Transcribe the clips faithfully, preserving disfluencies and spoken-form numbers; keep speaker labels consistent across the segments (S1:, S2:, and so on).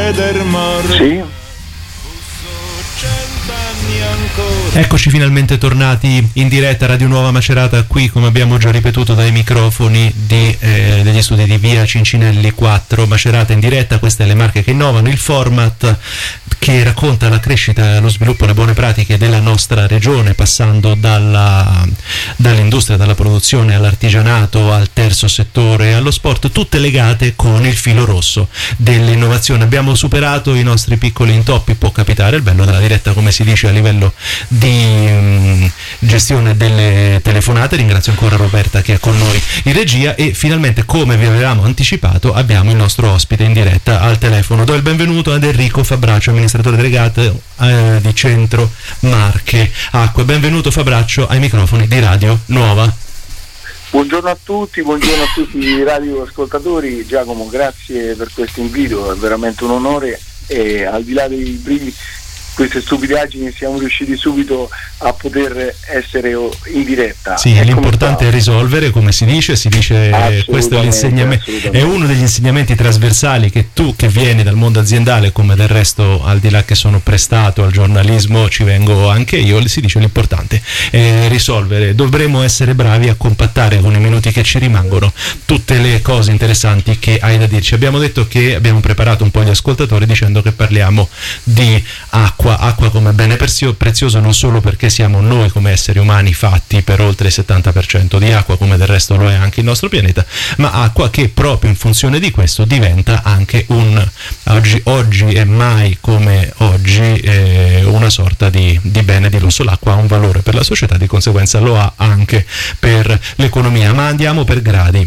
S1: Sì.
S2: Eccoci finalmente tornati in diretta Radio Nuova Macerata, qui come abbiamo già ripetuto dai microfoni di, eh, degli studi di via Cincinelli quattro, Macerata in diretta. Queste le marche che innovano, il format che racconta la crescita, lo sviluppo e le buone pratiche della nostra regione, passando dalla, dall'industria, dalla produzione all'artigianato, al terzo settore, allo sport, tutte legate con il filo rosso dell'innovazione. Abbiamo superato i nostri piccoli intoppi, può capitare, il bello della diretta, come si dice, a livello di mh, gestione delle telefonate. Ringrazio ancora Roberta che è con noi in regia, e finalmente, come vi avevamo anticipato, abbiamo il nostro ospite in diretta al telefono. Do il benvenuto ad Enrico Fabraccio, amministratore delegato eh, di Centro Marche Acque. Benvenuto Fabraccio ai microfoni di Radio Nuova.
S1: Buongiorno a tutti, buongiorno a tutti i radioascoltatori. Giacomo, grazie per questo invito, è veramente un onore, e al di là dei primi queste stupidaggini siamo riusciti subito a poter essere in diretta.
S2: Sì,
S1: e
S2: l'importante è risolvere, come si dice, si dice questo è l'insegnamento, è uno degli insegnamenti trasversali che tu, che vieni dal mondo aziendale, come del resto, al di là che sono prestato al giornalismo, ci vengo anche io, si dice l'importante è risolvere. Dovremo essere bravi a compattare con i minuti che ci rimangono tutte le cose interessanti che hai da dirci. Abbiamo detto che abbiamo preparato un po' gli ascoltatori dicendo che parliamo di acqua. Acqua come bene prezioso, non solo perché siamo noi come esseri umani fatti per oltre il settanta per cento di acqua, come del resto lo è anche il nostro pianeta, ma acqua che proprio in funzione di questo diventa anche un, oggi, oggi e mai come oggi, eh, una sorta di, di bene di lusso. L'acqua ha un valore per la società, di conseguenza lo ha anche per l'economia. Ma andiamo per gradi.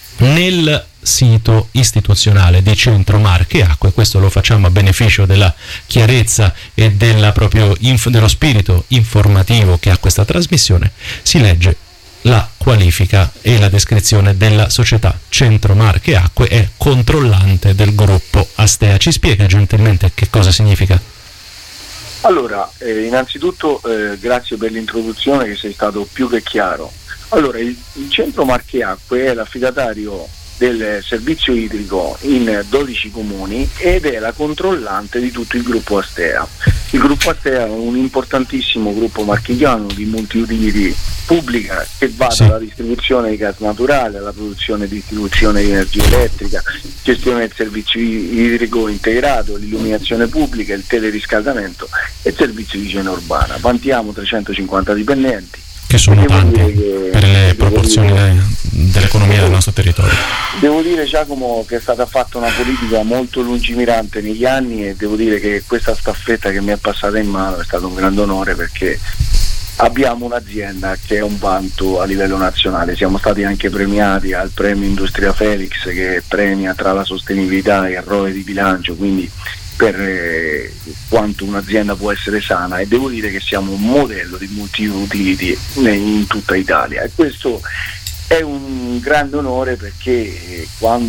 S2: Nel sito istituzionale di Centro Marche Acque, questo lo facciamo a beneficio della chiarezza e della proprio inf- dello spirito informativo che ha questa trasmissione, si legge la qualifica e la descrizione della società. Centro Marche Acque è controllante del gruppo Astea. Ci spiega gentilmente che cosa significa?
S1: Allora, eh, innanzitutto eh, grazie per l'introduzione, che sei stato più che chiaro. Allora, il, il Centro Marche Acque è l'affidatario del servizio idrico in dodici comuni ed è la controllante di tutto il gruppo Astea. Il gruppo Astea è un importantissimo gruppo marchigiano di multiutility pubblica che va sì. dalla distribuzione di gas naturale alla produzione e distribuzione di energia elettrica, gestione del servizio idrico integrato, l'illuminazione pubblica, il teleriscaldamento e il servizio di igiene urbana. Vantiamo trecentocinquanta dipendenti,
S2: che sono tanti che, per le proporzioni dire, dell'economia del nostro territorio.
S1: Devo dire, Giacomo, che è stata fatta una politica molto lungimirante negli anni, e devo dire che questa staffetta che mi è passata in mano è stato un grande onore, perché abbiamo un'azienda che è un vanto a livello nazionale. Siamo stati anche premiati al premio Industria Felix, che premia tra la sostenibilità e il R O E di bilancio, quindi per eh, quanto un'azienda può essere sana, e devo dire che siamo un modello di multi-utility in tutta Italia, e questo è un grande onore, perché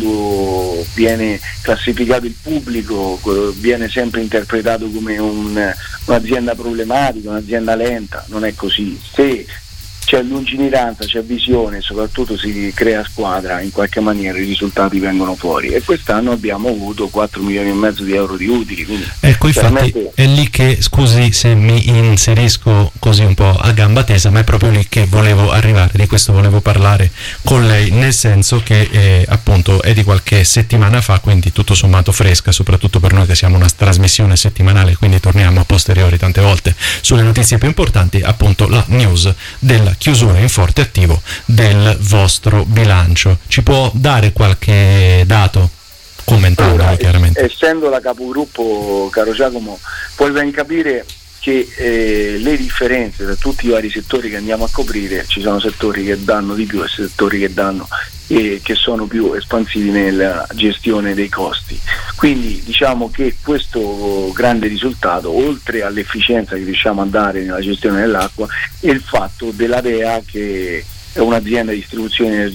S1: quando viene classificato il pubblico viene sempre interpretato come un, un'azienda problematica, un'azienda lenta. Non è così. Se c'è lungimiranza, c'è visione e soprattutto si crea squadra, in qualche maniera i risultati vengono fuori, e quest'anno abbiamo avuto quattro milioni e mezzo di euro di utili.
S2: Ecco, infatti è lì che, scusi se mi inserisco così un po' a gamba tesa, ma è proprio lì che volevo arrivare, di questo volevo parlare con lei, nel senso che eh, appunto è di qualche settimana fa, quindi tutto sommato fresca, soprattutto per noi che siamo una trasmissione settimanale, quindi torniamo a posteriori tante volte sulle notizie più importanti. Appunto la news della chiusura in forte attivo del vostro bilancio. Ci può dare qualche dato? Commentando allora, chiaramente.
S1: Essendo la capogruppo, caro Giacomo, puoi ben capire che eh, le differenze tra tutti i vari settori che andiamo a coprire, ci sono settori che danno di più e settori che danno e che sono più espansivi nella gestione dei costi. Quindi diciamo che questo grande risultato, oltre all'efficienza che riusciamo a dare nella gestione dell'acqua, è il fatto della D E A, che è un'azienda di distribuzione di energia